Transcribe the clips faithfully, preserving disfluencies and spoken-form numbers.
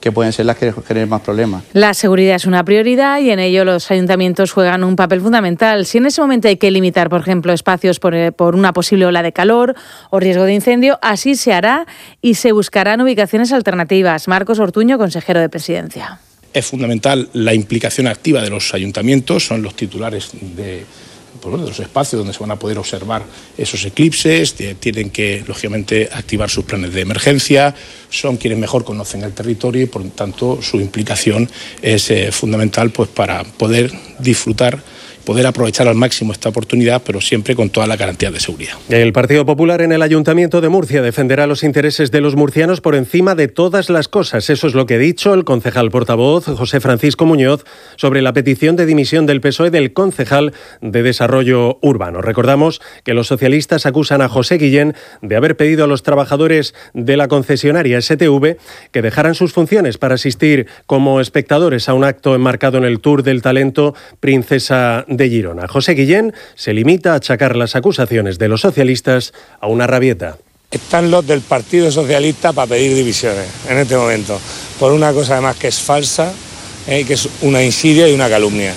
que pueden ser las que generen más problemas. La seguridad es una prioridad y en ello los ayuntamientos juegan un papel fundamental. Si en ese momento hay que limitar, por ejemplo, espacios por, por una posible ola de calor o riesgo de incendio, así se hará y se buscarán ubicaciones alternativas. Marcos Ortuño, consejero de Presidencia. Es fundamental la implicación activa de los ayuntamientos, son los titulares de, pues bueno, de los espacios donde se van a poder observar esos eclipses, de, tienen que, lógicamente, activar sus planes de emergencia, son quienes mejor conocen el territorio y, por tanto, su implicación es eh, fundamental pues, para poder disfrutar, poder aprovechar al máximo esta oportunidad, pero siempre con toda la garantía de seguridad. El Partido Popular en el Ayuntamiento de Murcia defenderá los intereses de los murcianos por encima de todas las cosas. Eso es lo que ha dicho el concejal portavoz José Francisco Muñoz sobre la petición de dimisión del P S O E del concejal de Desarrollo Urbano. Recordamos que los socialistas acusan a José Guillén de haber pedido a los trabajadores de la concesionaria S T V que dejaran sus funciones para asistir como espectadores a un acto enmarcado en el Tour del Talento Princesa de Girona. José Guillén se limita a achacar las acusaciones de los socialistas a una rabieta. Están los del Partido Socialista para pedir divisiones en este momento, por una cosa además que es falsa, eh, que es una insidia y una calumnia.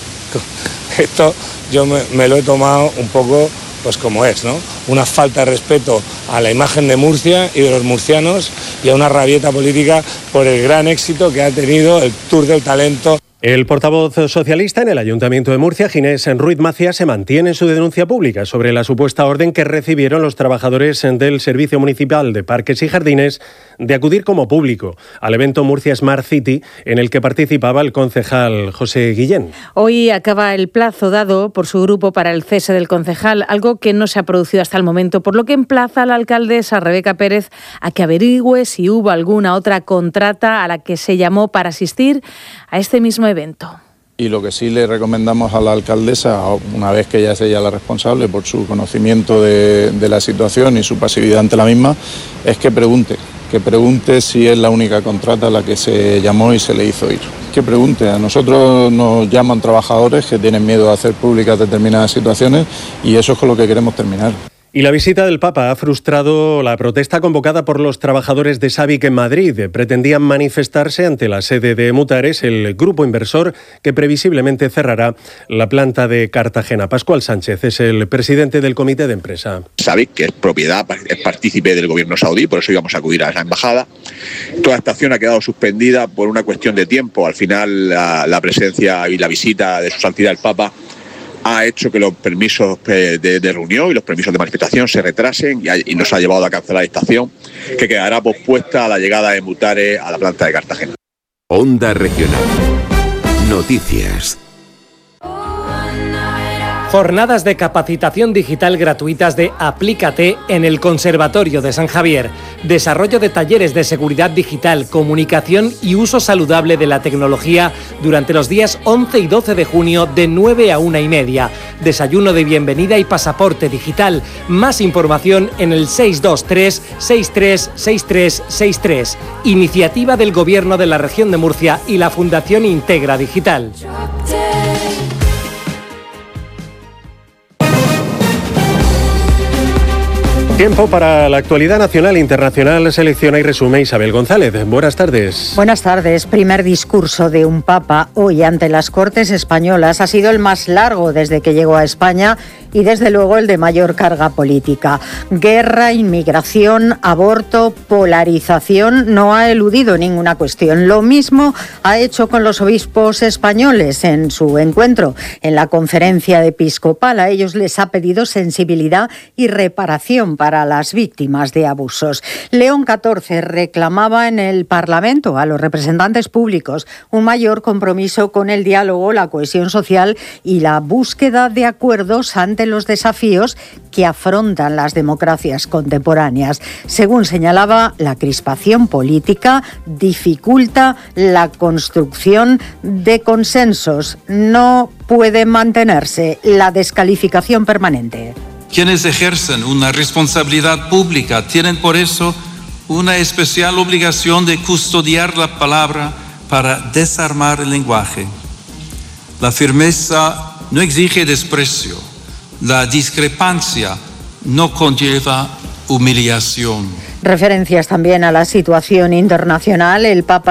Esto yo me, me lo he tomado un poco pues como es, ¿no? Una falta de respeto a la imagen de Murcia y de los murcianos y a una rabieta política por el gran éxito que ha tenido el Tour del Talento. El portavoz socialista en el Ayuntamiento de Murcia, Ginés Ruiz Macías, se mantiene en su denuncia pública sobre la supuesta orden que recibieron los trabajadores del Servicio Municipal de Parques y Jardines de acudir como público al evento Murcia Smart City, en el que participaba el concejal José Guillén. Hoy acaba el plazo dado por su grupo para el cese del concejal, algo que no se ha producido hasta el momento, por lo que emplaza a la alcaldesa Rebeca Pérez a que averigüe si hubo alguna otra contrata a la que se llamó para asistir a este mismo evento. Y lo que sí le recomendamos a la alcaldesa, una vez que ella es ella la responsable por su conocimiento de, de la situación y su pasividad ante la misma, es que pregunte, que pregunte si es la única contrata a la que se llamó y se le hizo ir. Que pregunte, a nosotros nos llaman trabajadores que tienen miedo a hacer públicas determinadas situaciones y eso es con lo que queremos terminar. Y la visita del Papa ha frustrado la protesta convocada por los trabajadores de Sabic en Madrid. Pretendían manifestarse ante la sede de Mutares, el grupo inversor que previsiblemente cerrará la planta de Cartagena. Pascual Sánchez es el presidente del comité de empresa. Sabic, que es propiedad, es partícipe del gobierno saudí, por eso íbamos a acudir a esa embajada. Toda esta acción ha quedado suspendida por una cuestión de tiempo. Al final, la, la presencia y la visita de su santidad el Papa ha hecho que los permisos de, de reunión y los permisos de manifestación se retrasen y, ha, y nos ha llevado a cancelar esta acción, que quedará pospuesta a la llegada de Mutares a la planta de Cartagena. Onda Regional. Noticias. Jornadas de capacitación digital gratuitas de Aplícate en el Conservatorio de San Javier. Desarrollo de talleres de seguridad digital, comunicación y uso saludable de la tecnología durante los días once y doce de junio de nueve a una y media. Desayuno de bienvenida y pasaporte digital. Más información en el seis dos tres, seis tres seis tres seis tres. Iniciativa del Gobierno de la Región de Murcia y la Fundación Integra Digital. Tiempo para la actualidad nacional e internacional. Selecciona y resume Isabel González. Buenas tardes. Buenas tardes. Primer discurso de un papa hoy ante las Cortes españolas. Ha sido el más largo desde que llegó a España y desde luego el de mayor carga política. Guerra, inmigración, aborto, polarización. No ha eludido ninguna cuestión. Lo mismo ha hecho con los obispos españoles en su encuentro en la conferencia episcopal. A ellos les ha pedido sensibilidad y reparación para las víctimas de abusos. León catorce reclamaba en el Parlamento a los representantes públicos un mayor compromiso con el diálogo, la cohesión social y la búsqueda de acuerdos ante los desafíos que afrontan las democracias contemporáneas. Según señalaba, la crispación política dificulta la construcción de consensos. No puede mantenerse la descalificación permanente. Quienes ejercen una responsabilidad pública tienen por eso una especial obligación de custodiar la palabra para desarmar el lenguaje. La firmeza no exige desprecio, la discrepancia no conlleva humillación. Referencias también a la situación internacional. El Papa